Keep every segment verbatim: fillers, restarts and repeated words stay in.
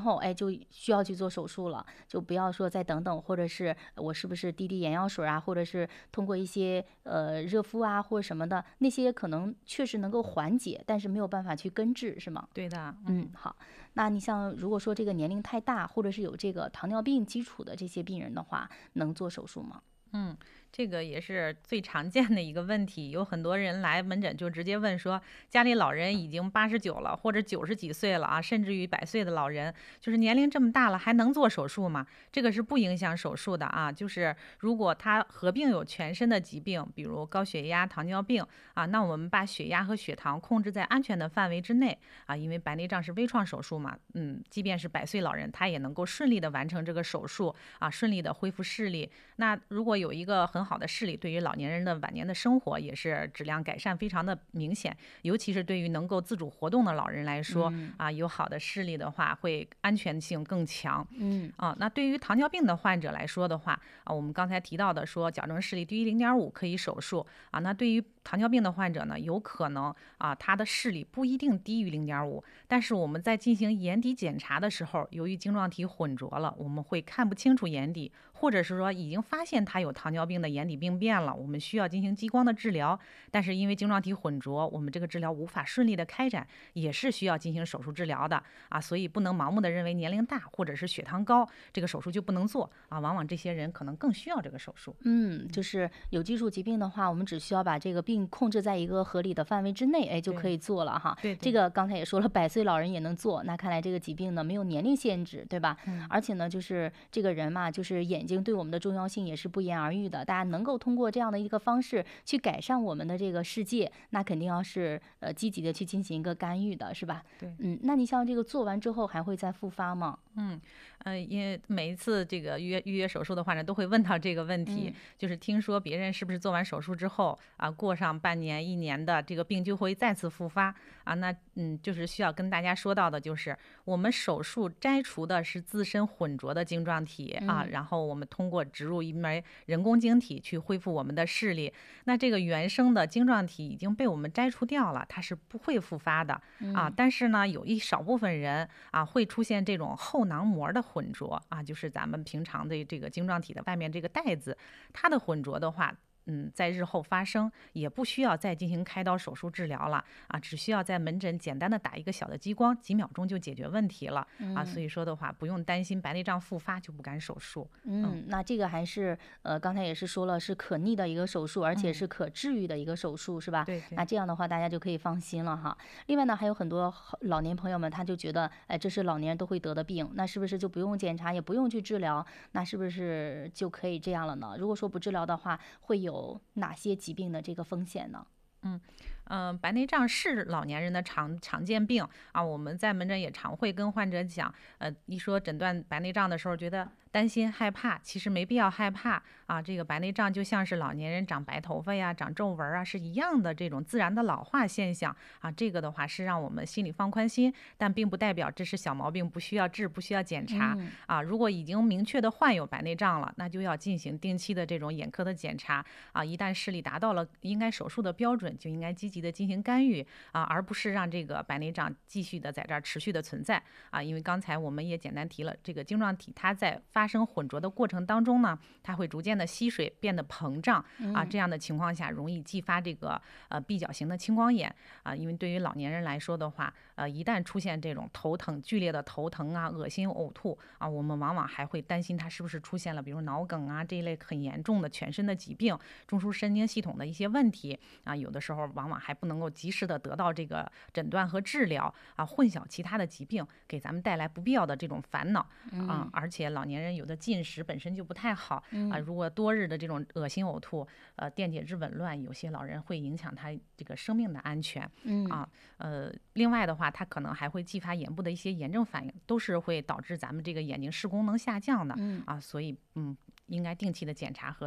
后，哎，就需要去做手术了，就不要说再等等，或者是我是不是滴滴眼药水啊，或者是通过一些呃热敷啊或者什么的，那些可能确实能够缓解，但是没有办法去根治，是吗？ 对的， 嗯， 嗯。 好。那你像如果说这个年龄太大，或者是有这个糖尿病基础的这些病人的话，能做手术吗？ 嗯，这个也是最常见的一个问题，有很多人来门诊就直接问说，家里老人已经八十九了，或者九十几岁了啊，甚至于百岁的老人，就是年龄这么大了还能做手术吗？这个是不影响手术的啊，就是如果他合并有全身的疾病，比如高血压、糖尿病啊，那我们把血压和血糖控制在安全的范围之内啊，因为白内障是微创手术嘛，嗯，即便是百岁老人，他也能够顺利的完成这个手术啊，顺利的恢复视力。那如果有一个很好的视力，对于老年人的晚年的生活也是质量改善非常的明显，尤其是对于能够自主活动的老人来说嗯啊，有好的视力的话，会安全性更强。 嗯啊，那对于糖尿病的患者来说的话，啊，我们刚才提到的说矫正视力低于零点五可以手术啊，那对于糖尿病的患者呢，有可能啊，他的视力不一定低于零点五，但是我们在进行眼底检查的时候，由于晶状体混浊了，我们会看不清楚眼底，或者是说已经发现他有糖尿病的眼底病变了，我们需要进行激光的治疗，但是因为晶状体混浊，我们这个治疗无法顺利的开展，也是需要进行手术治疗的啊，所以不能盲目的认为年龄大或者是血糖高，这个手术就不能做啊，往往这些人可能更需要这个手术。 嗯，就是有基础疾病的话，我们只需要把这个病控制在一个合理的范围之内，哎，就可对以做了哈。 对对， 这个刚才也说了，百岁老人也能做，那看来这个疾病呢没有年龄限制，对吧？ 嗯。 而且呢，就是这个人嘛，就是眼睛对我们的重要性也是不言而喻的。大家能够通过这样的一个方式去改善我们的这个世界，那肯定要是呃积极的去进行一个干预的，是吧？ 对。 嗯，那你像这个做完之后还会再复发吗？ 嗯，呃，因为每一次这个预约预约手术的患者都会问到这个问题， 嗯就是听说别人是不是做完手术之后啊，过上半年一年的这个病就会再次复发啊？那嗯，就是需要跟大家说到的，就是我们手术摘除的是自身混浊的晶状体啊， 嗯然后我们通过植入一枚人工晶体去恢复我们的视力。那这个原生的晶状体已经被我们摘除掉了，它是不会复发的啊。 嗯但是呢，有一少部分人啊会出现这种后囊膜的混浊啊，就是咱们平常的这个晶状体的外面这个带子，它的混浊的话。嗯，在日后发生也不需要再进行开刀手术治疗了啊，只需要在门诊简单的打一个小的激光，几秒钟就解决问题了啊。所嗯。 以说的话，不用担心白内障复发就不敢手术。嗯嗯，那这个还是呃，刚才也是说了，是可逆的一个手术，而且嗯， 是可治愈的一个手术，是吧？ 对对。 那这样的话，大家就可以放心了哈。另外呢，还有很多好老年朋友们，他就觉得，哎，这是老年人都会得的病，那是不是就不用检查，也不用去治疗？那是不是就可以这样了呢？如果说不治疗的话，会有哪些疾病的这个风险呢？ 嗯，呃，白内障是老年人的常常见病啊。我们在门诊也常会跟患者讲，呃，一说诊断白内障的时候，觉得担心害怕，其实没必要害怕啊。这个白内障就像是老年人长白头发呀、长皱纹啊是一样的这种自然的老化现象啊。这个的话是让我们心里放宽心，但并不代表这是小毛病，不需要治，不需要检查嗯啊。如果已经明确的患有白内障了，那就要进行定期的这种眼科的检查啊。一旦视力达到了应该手术的标准，就应该积极的进行干预啊，而不是让这个白内障继续的在这儿持续的存在啊。因为刚才我们也简单提了，这个晶状体它在发生混浊的过程当中呢，它会逐渐的吸水，变得膨胀啊。 嗯这样的情况下，容易继发这个呃闭角型的青光眼啊。因为对于老年人来说的话，呃，一旦出现这种头疼、剧烈的头疼啊、恶心、呕吐啊，我们往往还会担心他是不是出现了比如脑梗啊这一类很严重的全身的疾病、中枢神经系统的一些问题啊。有的时候往往还不能够及时的得到这个诊断和治疗啊，混淆其他的疾病，给咱们带来不必要的这种烦恼啊。而且老年人有的进食本身就不太好啊，如果多日的这种恶心呕吐，呃，电解质紊乱，有些老人会影响他这个生命的安全嗯啊。呃，另外的话，它可能还会继发眼部的一些炎症反应，都是会导致咱们这个眼睛视功能下降的嗯。 啊。所以，嗯，应该定期的检查和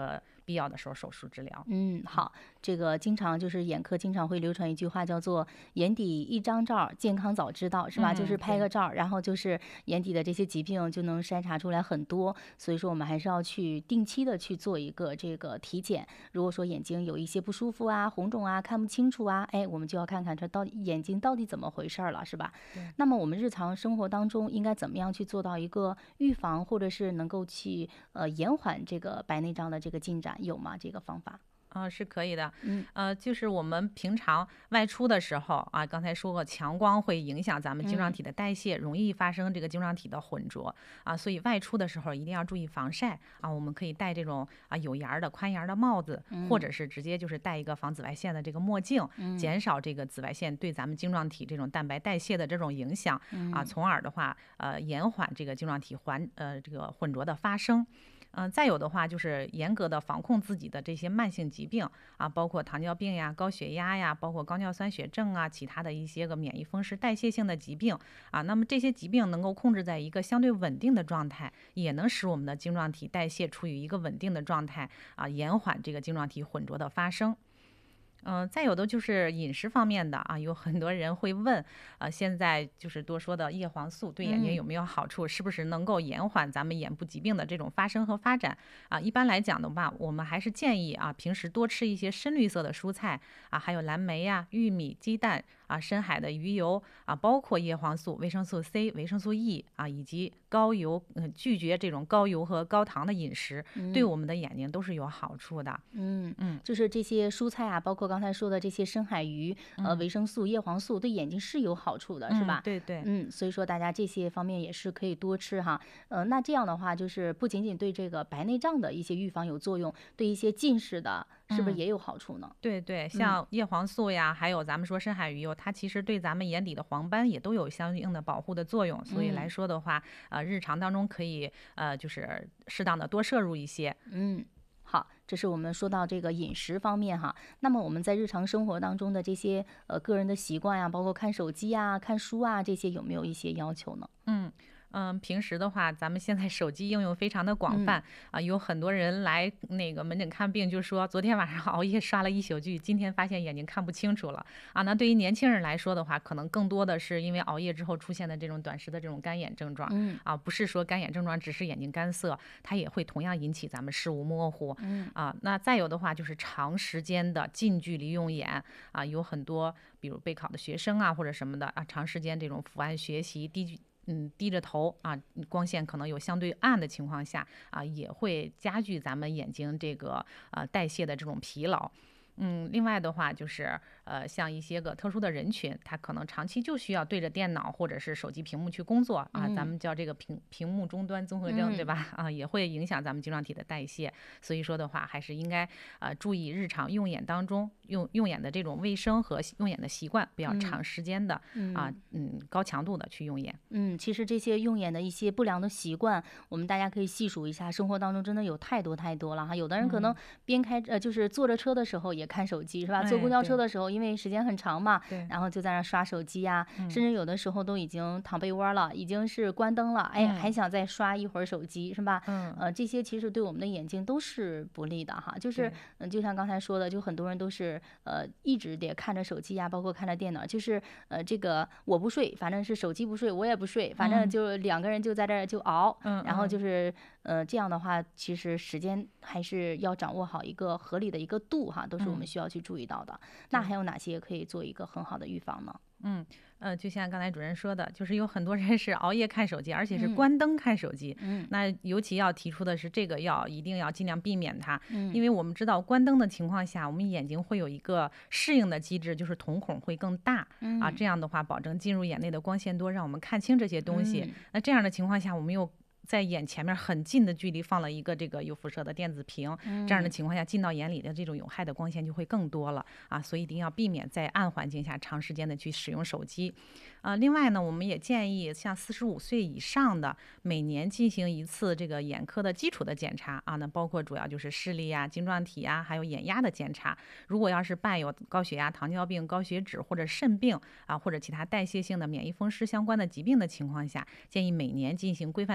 必要的时候手术治疗。 嗯，好，这个经常就是眼科经常会流传一句话，叫做眼底一张照，健康早知道，是吧？就是嗯，对。 拍个照，然后就是眼底的这些疾病就能筛查出来很多。所以说我们还是要去定期的去做一个这个体检。如果说眼睛有一些不舒服啊、红肿啊、看不清楚啊，哎，我们就要看看这到底眼睛到底怎么回事儿了，是吧？ 对。 那么我们日常生活当中应该怎么样去做到一个预防，或者是能够去呃延缓这个白内障的这个进展，有吗？这个方法？ 啊，是可以的。 嗯呃，就是我们平常外出的时候啊，刚才说过，强光会影响咱们晶状嗯体的代谢，容易发生这个晶状体的混浊啊，所以外出的时候一定要注意防晒啊。我们可以戴这种啊有檐儿的宽檐儿的帽子，或嗯者是直接就是戴一个防紫外线的这个墨镜， 嗯减少这个紫外线对咱们晶状体这种蛋白代谢的这种影响啊， 嗯从而的话，呃，延缓这个晶状体环呃这个混浊的发生。嗯、再有的话就是严格的防控自己的这些慢性疾病啊，包括糖尿病呀、高血压呀，包括高尿酸血症啊，其他的一些个免疫风湿代谢性的疾病啊。那么这些疾病能够控制在一个相对稳定的状态，也能使我们的晶状体代谢处于一个稳定的状态啊，延缓这个晶状体混浊的发生。嗯、呃再有的就是饮食方面的啊，有很多人会问，呃，现在就是多说的叶黄素对眼睛嗯有没有好处，是不是能够延缓咱们眼部疾病的这种发生和发展啊？一般来讲的话，我们还是建议啊，平时多吃一些深绿色的蔬菜啊，还有蓝莓呀、玉米、鸡蛋啊，深海的鱼油啊，包括叶黄素、维生素 C、维生素 E 啊，以及高油，嗯、拒绝这种高油和高糖的饮食，对嗯我们的眼睛都是有好处的。 嗯， 嗯就是这些蔬菜啊，包括刚才说的这些深海鱼，呃， 嗯维生素、叶黄素对眼睛是有好处的，是嗯， 吧？ 对对。 嗯，所以说大家这些方面也是可以多吃哈。呃，那这样的话，就是不仅仅对这个白内障的一些预防有作用，对一些近视的，是不是嗯。 也有好处呢？ 对对， 嗯像叶黄素呀，还有咱们说深海鱼油，它其实对咱们眼底的黄斑也都有相应的保护的作用。所以来嗯说的话，呃，日常当中可以呃，就是适当的多摄入一些。 嗯。好，这是我们说到这个饮食方面哈。那么我们在日常生活当中的这些呃个人的习惯呀，包括看手机啊、看书啊这些，有没有一些要求呢？ 嗯嗯，平时的话，咱们现在手机应用非常的广嗯泛啊，有很多人来那个门诊看病，就说昨天晚上熬夜刷了一宿剧，今天发现眼睛看不清楚了啊。那对于年轻人来说的话，可能更多的是因为熬夜之后出现的这种短时的这种干眼症状嗯啊，不是说干眼症状只是眼睛干涩，它也会同样引起咱们视物模糊嗯啊。那再有的话就是长时间的近距离用眼啊，有很多比如备考的学生啊或者什么的啊，长时间这种伏案学习低距嗯，低着头啊，光线可能有相对暗的情况下啊，也会加剧咱们眼睛这个呃代谢的这种疲劳。嗯，另外的话就是呃，像一些个特殊的人群，他可能长期就需要对着电脑或者是手机屏幕去工作啊，咱嗯们叫这个屏屏幕终端综合症，对嗯吧？啊，也会影响咱们晶状体的代谢。所以说的话，还是应该呃注意日常用眼当中用用眼的这种卫生和用眼的习惯，不要嗯长时间的啊嗯嗯高强度的去用眼。 嗯，其实这些用眼的一些不良的习惯，我们大家可以细数一下，生活当中真的有太多太多了哈。有的人可能嗯， 边开呃，就是坐着车的时候也看手机，是吧？坐公哎， 交车对的时候，因为时间很长嘛， 对。 然后就在那儿刷手机呀，甚嗯至有的时候都已经躺被窝了，已经是关灯了，哎，还嗯想再刷一会儿手机，是吧？ 嗯， 呃，这些其实对我们的眼睛都是不利的哈。就是， 对。 嗯，就像刚才说的，就很多人都是呃一直得看着手机呀，包括看着电脑，就是呃这个我不睡，反正是手机不睡，我也不睡，反正嗯就两个人就在这儿就熬，然后就嗯嗯， 是呃这样的话，其实时间还是要掌握好一个合理的一个度哈，都是我们嗯， 需要去注意到的。那对。 还有哪些可以做一个很好的预防呢？ 嗯，呃，就像刚才主任说的，就是有很多人是熬夜看手机，而且是嗯关灯看手机。 嗯那尤其要提出的是，这个要一定要尽量避免它，因嗯为我们知道关灯的情况下，我们眼睛会有一个适应的机制，就是瞳孔会更大啊， 嗯这样的话保证进入眼内的光线多，让我们看清这些东西。 嗯那这样的情况下，我们又在眼前面很近的距离放了一个这个有辐射的电子屏，这样的嗯情况下进到眼里的这种有害的光线就会更多了啊，所以一定要避免在暗环境下长时间的去使用手机。呃，另外呢，我们也建议像四十五岁以上的每年进行一次这个眼科的基础的检查啊，那包括主要就是视力呀、晶状体呀，还有眼压的检查。如果要是伴有高血压、糖尿病、高血脂或者肾病啊，或者其他代谢性的免疫风湿相关的疾病的情况下，建议每年进行规范的眼底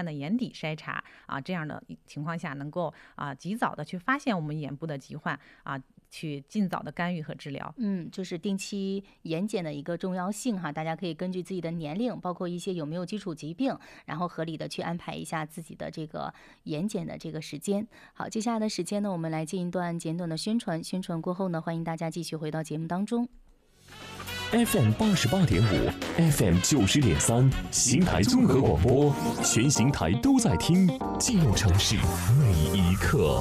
理筛查啊，这样的情况下能够啊及早的去发现我们眼部的疾患啊，去尽早的干预和治疗。 嗯，就是定期眼检的一个重要性哈，大家可以根据自己的年龄，包括一些有没有基础疾病，然后合理的去安排一下自己的这个眼检的这个时间。好，接下来的时间呢，我们来进一段简短的宣传，宣传过后呢，欢迎大家继续回到节目当中。 F M 八十八点五 ，F M 九十点三，邢台综合广播，全邢台都在听，记录城市每一刻。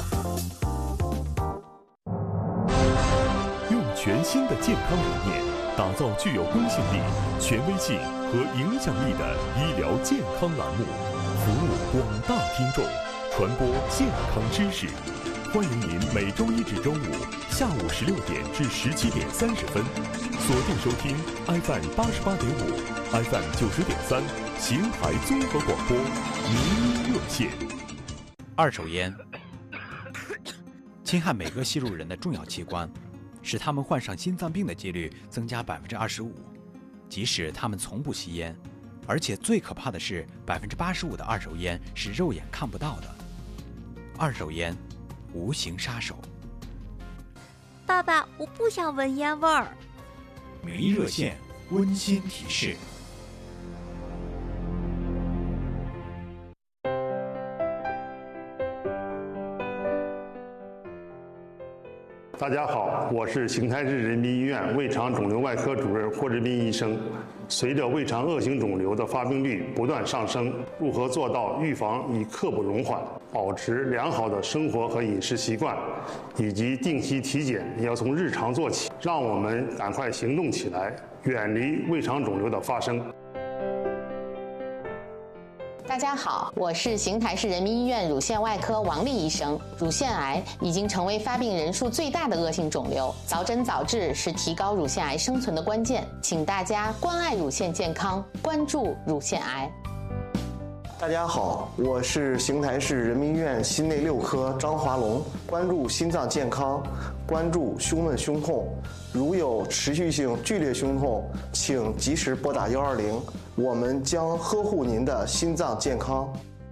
用全新的健康理念，打造具有公信力、权威性和影响力的医疗健康栏目，服务广大听众，传播健康知识。欢迎您每周一至周五下午十六点至十七点三十分，锁定收听 F M 八十八点五、F M 九十点三邢台综合广播民医热线。 二手烟侵害每个吸入人的重要器官，使他们患上心脏病的几率增加百分之二十五。即使他们从不吸烟，而且最可怕的是，百分之八十五的二手烟是肉眼看不到的。二手烟。无形杀手。 爸爸，我不想闻烟味儿。 民医热线温馨提示。 大家好，我是邢台市人民医院胃肠肿瘤外科主任霍志斌医生。随着胃肠恶性肿瘤的发病率不断上升，如何做到预防以刻不容缓，保持良好的生活和饮食习惯，以及定期体检也要从日常做起，让我们赶快行动起来，远离胃肠肿瘤的发生。 大家好，我是邢台市人民医院乳腺外科王丽医生。乳腺癌已经成为发病人数最大的恶性肿瘤，早诊早治是提高乳腺癌生存的关键。请大家关爱乳腺健康，关注乳腺癌。 大家好，我是邢台市人民医院心内六科张华龙。关注心脏健康，关注胸闷胸痛，如有持续性剧烈胸痛，请及时拨打幺二零，我们将呵护您的心脏健康。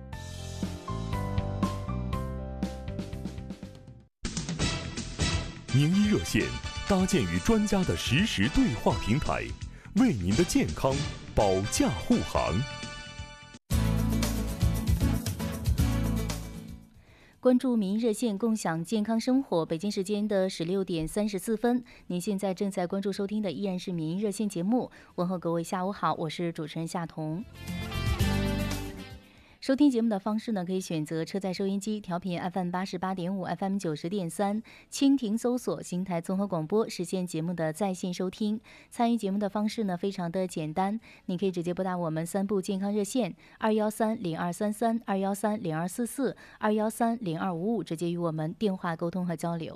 名医热线搭建与专家的实时对话平台，为您的健康保驾护航。 关注民医热线，共享健康生活。北京时间的十六点三十四分，您现在正在关注收听的依然是民医热线节目。问候各位下午好，我是主持人夏彤。收听节目的方式呢，可以选择车载收音机调频 F M 八十八点五、F M 九十点三，蜻蜓搜索邢台综合广播，实现节目的在线收听。参与节目的方式呢，非常的简单，你可以直接拨打我们三部健康热线二幺三零二三三、二幺三零二四四、二幺三零二五五，直接与我们电话沟通和交流。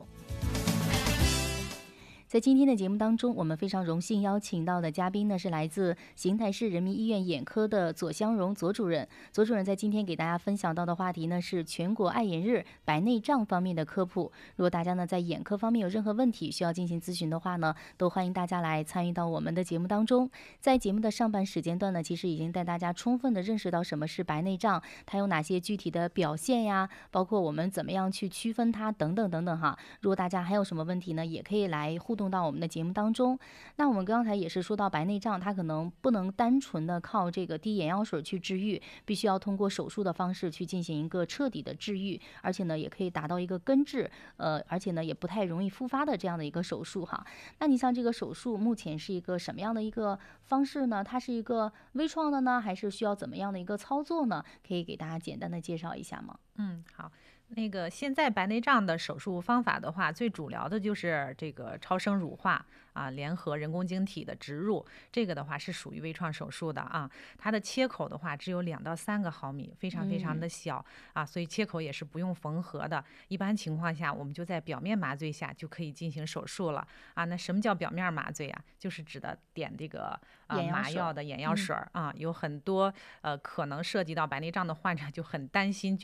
在今天的节目当中，我们非常荣幸邀请到的嘉宾呢，是来自邢台市人民医院眼科的左香荣左主任。左主任在今天给大家分享到的话题呢，是全国爱眼日白内障方面的科普。如果大家呢在眼科方面有任何问题需要进行咨询的话呢，都欢迎大家来参与到我们的节目当中。在节目的上半时间段呢，其实已经带大家充分的认识到什么是白内障，它有哪些具体的表现呀，包括我们怎么样去区分它等等等等哈。如果大家还有什么问题呢，也可以来互动到我们的节目当中。那我们刚才也是说到白内障，它可能不能单纯的靠这个滴眼药水去治愈，必须要通过手术的方式去进行一个彻底的治愈，而且呢也可以达到一个根治，呃，而且呢也不太容易复发的这样的一个手术哈。那你像这个手术目前是一个什么样的一个方式呢？它是一个微创的呢，还是需要怎么样的一个操作呢？可以给大家简单的介绍一下吗？ 嗯，好。那个现在白内障的手术方法的话，最主要的就是这个超声乳化啊，联合人工晶体的植入，这个的话是属于微创手术的啊。它的切口的话只有两到三个毫米，非常非常的小、嗯、啊，所以切口也是不用缝合的。一般情况下，我们就在表面麻醉下就可以进行手术了啊。那什么叫表面麻醉啊？就是指的点这个啊麻药的眼药水、嗯、啊。有很多呃可能涉及到白内障的患者就很担心，觉得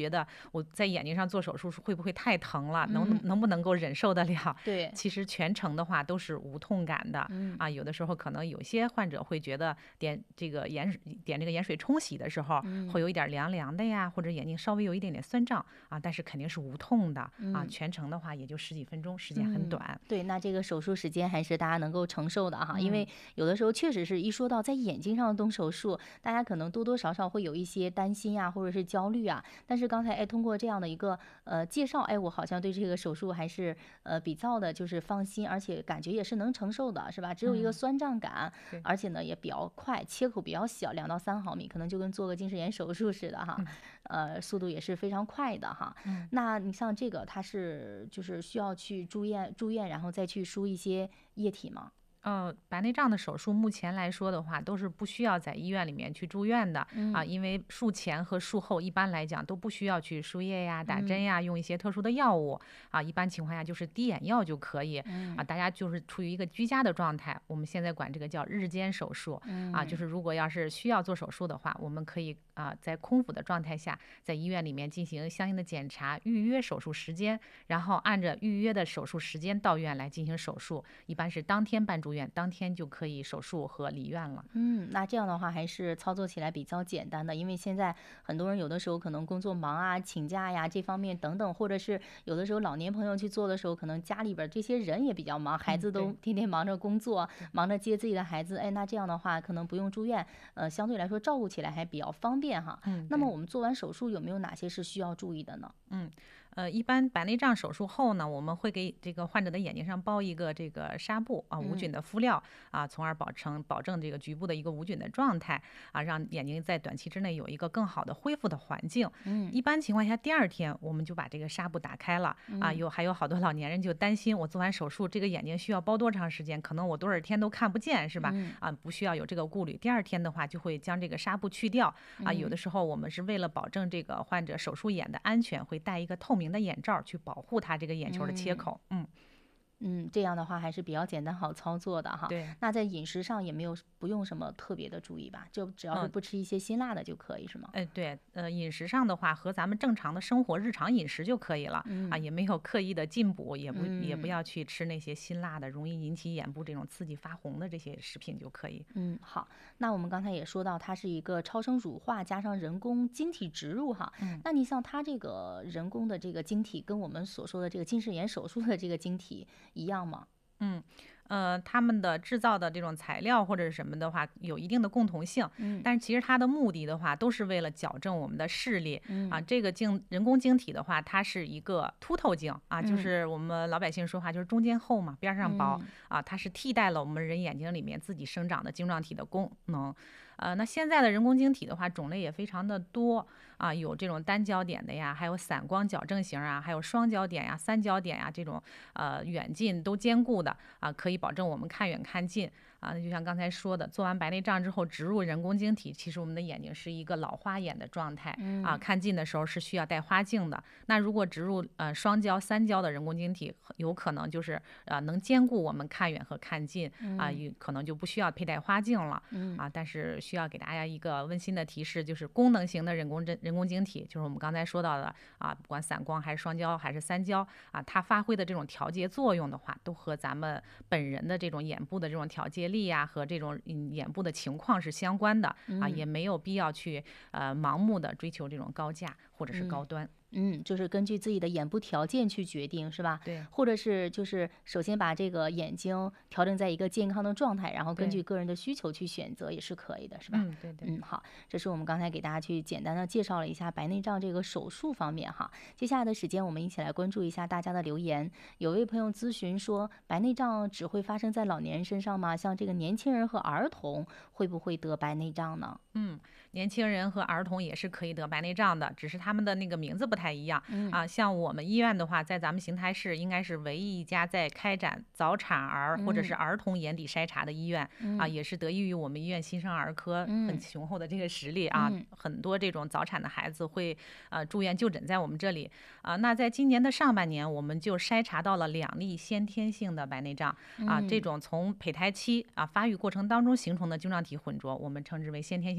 我在眼睛上做手术会不会太疼了， 嗯能能不能够忍受得了？ 对， 其实全程的话都是无痛感的。 嗯啊，有的时候可能有些患者会觉得点这个盐水点这个盐水冲洗的时候， 嗯会有一点凉凉的呀，或者眼睛稍微有一点点酸胀啊，但是肯定是无痛的啊。 嗯全程的话也就十几分钟，时间很短。 嗯对，那这个手术时间还是大家能够承受的哈，因嗯为有的时候确实是一说到在眼睛上动手术，大家可能多多少少会有一些担心呀，或者是焦虑啊。但是刚才哎，通过这样的一个呃介绍，哎，我好像对这个手术还是呃比较的就是放心，而且感觉也是能承受的，是吧？只有一个嗯酸胀感， 对而且呢也比较快，切口比较小，两到三毫米，可能就跟做个近视眼手术似的哈，呃，速度也是非常快的哈。 嗯那你像这个，它是就是需要去住院住院，然后再去输一些液体吗？ 呃，白内障的手术目前来说的话，都是不需要在医院里面去住院的、 嗯啊，因为术前和术后一般来讲都不需要去输液呀、打嗯针呀，用一些特殊的药物啊，一般情况下就是滴眼药就可以、 嗯啊，大家就是处于一个居家的状态。我们现在管这个叫日间手术、啊，就是如果要是需要做手术的话，我们可以啊在空腹的状态下，在医院里面进行相应的检查，预约手术时间，然后按照预约的手术时间到院来进行手术，一般是当天办住院，当天就可以手术和离院了。 嗯，那这样的话还是操作起来比较简单的，因为现在很多人有的时候可能工作忙啊、请假呀这方面等等，或者是有的时候老年朋友去做的时候，可能家里边这些人也比较忙，孩子都对天天忙着工作，忙着接自己的孩子，哎，那这样的话可能不用住院，呃，相对来说照顾起来还比较方便哈。 嗯，对那么我们做完手术有没有哪些是需要注意的呢？ 嗯，呃，一般白内障手术后呢，我们会给这个患者的眼睛上包一个这个纱布啊，无菌的敷料啊，从而保证保证这个局部的一个无菌的状态啊，让眼睛在短期之内有一个更好的恢复的环境。 嗯一般情况下，第二天我们就把这个纱布打开了啊，有还有好多老年人就担心，我做完手术这个眼睛需要包多长时间？可能我多少天都看不见，是吧？ 嗯啊，不需要有这个顾虑。第二天的话，就会将这个纱布去掉啊，有的时候我们是为了保证这个患者手术眼的安全，会戴一个透明的眼罩去保护他这个眼球的切口。嗯， 嗯，这样的话还是比较简单好操作的哈。 对。 那在饮食上也没有不用什么特别的注意吧？就只要是嗯不吃一些辛辣的就可以是吗？ 哎，对，呃，饮食上的话和咱们正常的生活日常饮食就可以了、 嗯啊，也没有刻意的进补，也不、也不嗯要去吃那些辛辣的、容易引起眼部这种刺激发红的这些食品就可以。 嗯，好。那我们刚才也说到，它是一个超声乳化加上人工晶体植入哈。 嗯那你像它这个人工的这个晶体，跟我们所说的这个近视眼手术的这个晶体一样吗？ 嗯，呃，他们的制造的这种材料或者是什么的话，有一定的共同性， 嗯但是其实它的目的的话，都是为了矫正我们的视力。 嗯啊，这个晶人工晶体的话，它是一个凸透镜啊，就嗯是我们老百姓说话就是中间厚嘛，边上薄、 嗯啊，它是替代了我们人眼睛里面自己生长的晶状体的功能。呃，那现在的人工晶体的话，种类也非常的多啊，有这种单焦点的呀，还有散光矫正型啊，还有双焦点呀、三焦点呀，这种呃远近都兼顾的啊，可以保证我们看远看近啊。那就像刚才说的，做完白内障之后植入人工晶体，其实我们的眼睛是一个老花眼的状态啊，看近的时候是需要戴花镜的。那如果植入呃双焦、三焦的人工晶体，有可能就是呃能兼顾我们看远和看近啊，有可能就不需要佩戴花镜了啊。但是需要给大家一个温馨的提示，就是功能型的人工针人工晶体，就是我们刚才说到的啊，不管散光还是双焦还是三焦啊，它发挥的这种调节作用的话，都和咱们本人的这种眼部的这种调节力呀、和这种嗯眼部的情况是相关的啊，也没有必要去呃盲目的追求这种高价或者是高端。 嗯，就是根据自己的眼部条件去决定，是吧？ 对， 或者是就是首先把这个眼睛调整在一个健康的状态，然后根据个人的需求去选择也是可以的，是吧？ 嗯，对对。 嗯，好，这是我们刚才给大家去简单的介绍了一下白内障这个手术方面哈。接下来的时间，我们一起来关注一下大家的留言。有位朋友咨询说，白内障只会发生在老年人身上吗？像这个年轻人和儿童会不会得白内障呢？ 嗯，年轻人和儿童也是可以得白内障的，只是他们的那个名字不太一样、 嗯、 啊。像我们医院的话，在咱们邢台市应该是唯一一家在开展早产儿或者是儿童眼底筛查的医院、 嗯、 啊，也是得益于我们医院新生儿科很雄厚的这个实力啊， 嗯、 很多这种早产的孩子会呃住院就诊在我们这里啊。那在今年的上半年，我们就筛查到了两例先天性的白内障啊， 嗯、 这种从胚胎期啊发育过程当中形成的晶状体混浊，我们称之为先天性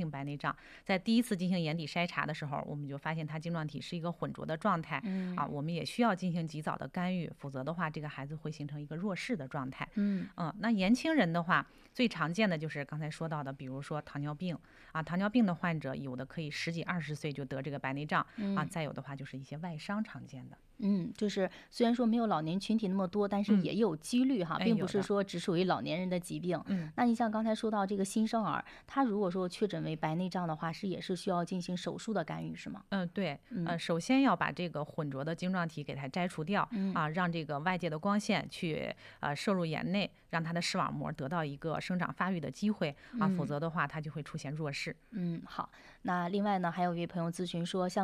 性白内障。在第一次进行眼底筛查的时候，我们就发现他晶状体是一个混浊的状态， 嗯啊，我们也需要进行及早的干预，否则的话，这个孩子会形成一个弱视的状态。 嗯嗯，那年轻人的话，最常见的就是刚才说到的，比如说糖尿病啊，糖尿病的患者有的可以十几二十岁就得这个白内障、啊， 嗯再有的话就是一些外伤常见的。 嗯，就是虽然说没有老年群体那么多，但是嗯也有几率哈， 哎有的并不是说只属于老年人的疾病。 嗯那你像刚才说到这个新生儿，他如果说确诊为白内障的话，是也是需要进行手术的干预是吗？ 嗯，对， 嗯呃，首先要把这个混浊的晶状体给它摘除掉， 嗯啊，让这个外界的光线去呃摄入眼内，让它的视网膜得到一个生长发育的机会啊，否嗯则的话它就会出现弱视。 嗯，好。那另外呢，还有一位朋友咨询说，像